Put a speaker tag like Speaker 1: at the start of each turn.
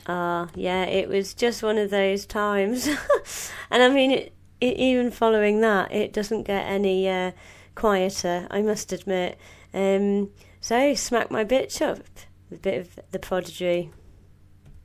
Speaker 1: Yeah, it was just one of those times. And I mean, even following that, it doesn't get any quieter, I must admit. So, smack my bitch up, a bit of The Prodigy.